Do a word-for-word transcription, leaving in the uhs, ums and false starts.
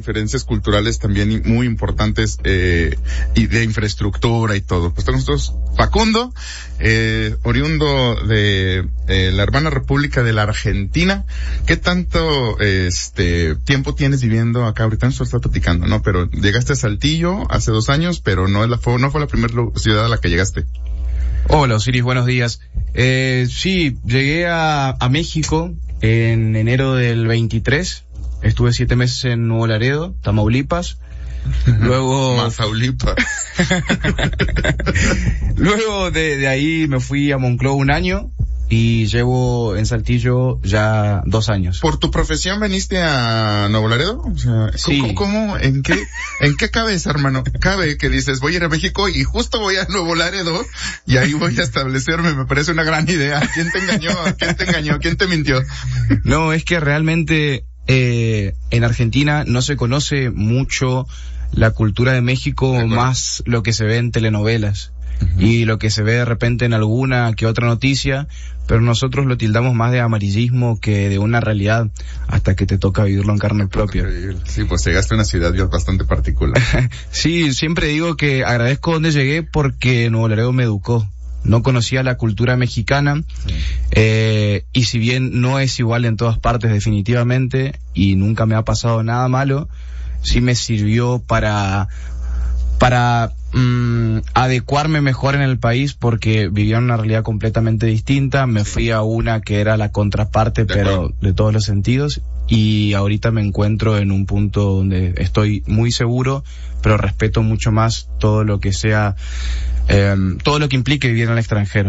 referencias culturales también muy importantes, eh, y de infraestructura y todo. Pues tenemos nosotros Facundo, eh, oriundo de eh, la hermana República de la Argentina. ¿Qué tanto este tiempo tienes viviendo acá? Ahorita nos está platicando, ¿no? Pero llegaste a Saltillo hace dos años, pero no es la fue, no fue la primera ciudad a la que llegaste. Hola Osiris, buenos días. Eh, sí, llegué a, a México en enero del veintitrés. Estuve siete meses en Nuevo Laredo, Tamaulipas. Luego... Mazaulipas. Luego de, de ahí me fui a Monclova un año y llevo en Saltillo ya dos años. ¿Por tu profesión veniste a Nuevo Laredo? O sea, sí. ¿cómo, cómo, en qué, en qué cabe eso, hermano? Cabe que dices, voy a ir a México y justo voy a Nuevo Laredo y ahí voy a establecerme. Me parece una gran idea. ¿Quién te engañó? ¿Quién te engañó? ¿Quién te mintió? No, es que realmente eh, en Argentina no se conoce mucho la cultura de México, de más lo que se ve en telenovelas. Uh-huh. Y lo que se ve de repente en alguna que otra noticia, pero nosotros lo tildamos más de amarillismo que de una realidad hasta que te toca vivirlo en carne propia. Sí, pues llegaste a una ciudad bastante particular. Sí, siempre digo que agradezco donde llegué porque Nuevo Laredo me educó. No conocía la cultura mexicana, sí. eh, y si bien no es igual en todas partes definitivamente, y nunca me ha pasado nada malo, sí me sirvió para para mmm, adecuarme mejor en el país porque vivía en una realidad completamente distinta. Me fui a una que era la contraparte, de pero acuerdo. De todos los sentidos, y ahorita me encuentro en un punto donde estoy muy seguro, pero respeto mucho más todo lo que sea, eh, todo lo que implique vivir en el extranjero.